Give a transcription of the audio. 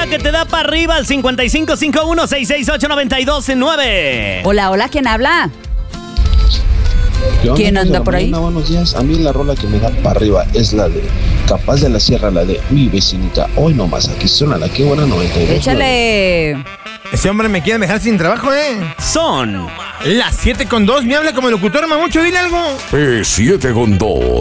rola que te da para arriba al 5551-668-9209. Hola, hola, ¿quién habla? ¿Qué onda, ¿Quién anda por ahí? Buenos días. A mí la rola que me da para arriba es la de Capaz de la Sierra, la de Mi Vecinita. Hoy nomás, aquí suena la que buena 92. Échale. Ese hombre me quiere dejar sin trabajo, Son Las 7:02, me habla como locutor, mamucho, dile algo. 7 con 2.